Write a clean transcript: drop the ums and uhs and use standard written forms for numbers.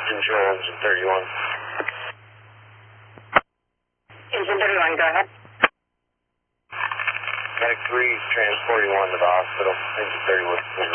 Control, engine 31. Engine 31, go ahead. Medic 3 transporting 1 to the hospital. Engine 31.